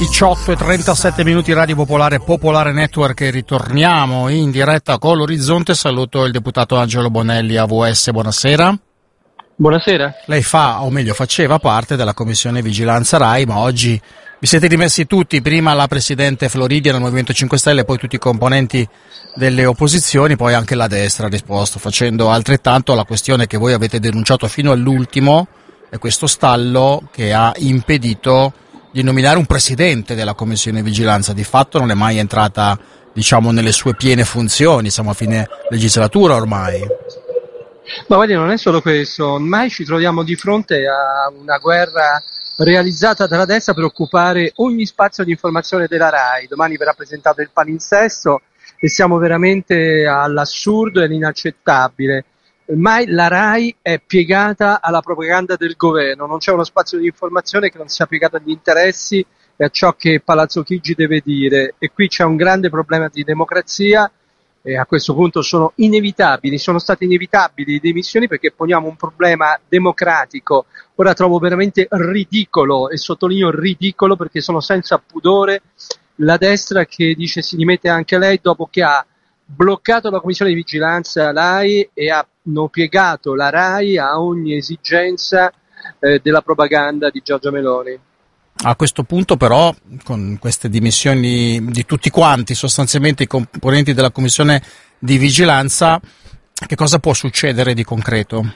18:37 Radio Popolare Network, e ritorniamo in diretta con l'Orizzonte. Saluto il deputato Angelo Bonelli, AVS, buonasera. Buonasera. Lei faceva parte della Commissione Vigilanza RAI, ma oggi vi siete dimessi tutti, prima la Presidente Floridia del Movimento 5 Stelle, poi tutti i componenti delle opposizioni, poi anche la destra ha risposto facendo altrettanto. La questione che voi avete denunciato fino all'ultimo è questo stallo che ha impedito di nominare un presidente della Commissione Vigilanza. Di fatto non è mai entrata, nelle sue piene funzioni, siamo a fine legislatura ormai. Ma guardi, non è solo questo, ormai ci troviamo di fronte a una guerra realizzata dalla destra per occupare ogni spazio di informazione della RAI. Domani verrà presentato il palinsesto e siamo veramente all'assurdo e all'inaccettabile. Ormai la RAI è piegata alla propaganda del governo, non c'è uno spazio di informazione che non sia piegato agli interessi e a ciò che Palazzo Chigi deve dire, e qui c'è un grande problema di democrazia e a questo punto sono state inevitabili le dimissioni perché poniamo un problema democratico. Ora trovo veramente ridicolo, e sottolineo ridicolo perché sono senza pudore, la destra che dice si dimette anche lei dopo che ha bloccato la commissione di vigilanza RAI e hanno piegato la RAI a ogni esigenza della propaganda di Giorgia Meloni. A questo punto però, con queste dimissioni di tutti quanti, sostanzialmente i componenti della commissione di vigilanza, che cosa può succedere di concreto?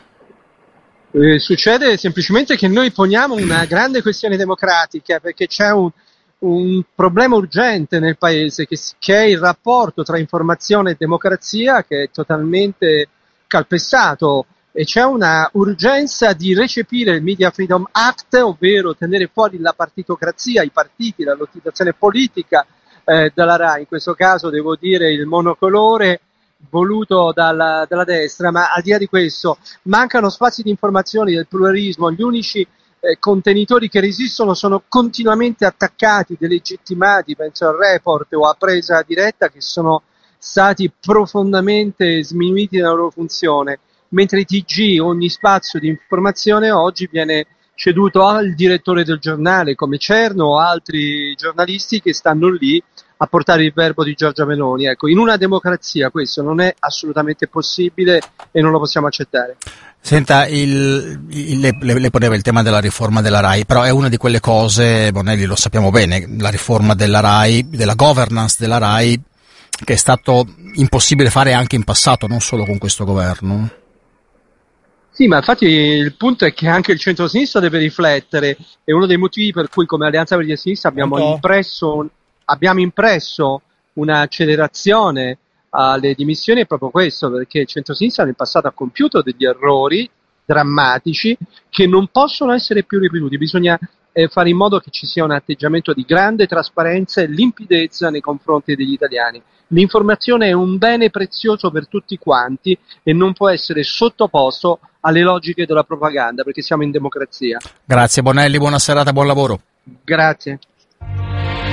Succede semplicemente che noi poniamo una grande questione democratica, perché c'è un problema urgente nel paese che è il rapporto tra informazione e democrazia, che è totalmente calpestato, e c'è una urgenza di recepire il Media Freedom Act, ovvero tenere fuori la partitocrazia, i partiti, la lottizzazione politica dalla RAI, in questo caso devo dire il monocolore voluto dalla destra. Ma al di là di questo mancano spazi di informazione, del pluralismo, gli unici contenitori che resistono sono continuamente attaccati, delegittimati, penso al Report o a Presa Diretta, che sono stati profondamente sminuiti nella loro funzione, mentre i TG, ogni spazio di informazione oggi viene ceduto al direttore del giornale come Cerno o altri giornalisti che stanno lì a portare il verbo di Giorgia Meloni. Ecco, in una democrazia questo non è assolutamente possibile e non lo possiamo accettare. Senta, le poneva il tema della riforma della RAI, però è una di quelle cose, Bonelli, lo sappiamo bene, la riforma della RAI, della governance della RAI, che è stato impossibile fare anche in passato, non solo con questo governo. Sì, ma infatti il punto è che anche il centro-sinistra deve riflettere, e uno dei motivi per cui come Alleanza Verdi e Sinistra abbiamo impresso un'accelerazione alle dimissioni è proprio questo, perché il centro-sinistra nel passato ha compiuto degli errori drammatici che non possono essere più ripetuti. Bisogna fare in modo che ci sia un atteggiamento di grande trasparenza e limpidezza nei confronti degli italiani. L'informazione è un bene prezioso per tutti quanti e non può essere sottoposto alle logiche della propaganda, perché siamo in democrazia. Grazie Bonelli, buona serata, buon lavoro. Grazie.